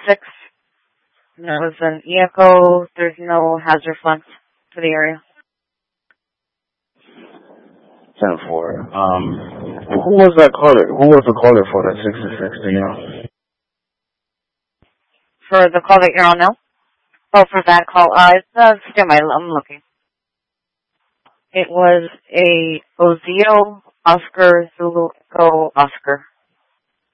6. There was an echo. There's no hazard flags for the area. 10-4. Who was that caller? Who was the caller for that 66? Do you know? For the call that you're on now? Oh, for that call, I'm looking. It was a Ozio Oscar Zulu Echo Oscar.